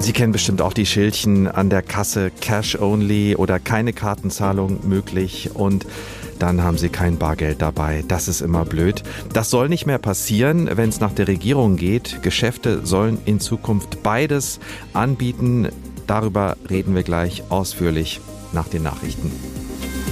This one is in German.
Sie kennen bestimmt auch die Schildchen an der Kasse, Cash only oder keine Kartenzahlung möglich und dann haben Sie kein Bargeld dabei. Das ist immer blöd. Das soll nicht mehr passieren, wenn es nach der Regierung geht. Geschäfte sollen in Zukunft beides anbieten. Darüber reden wir gleich ausführlich nach den Nachrichten.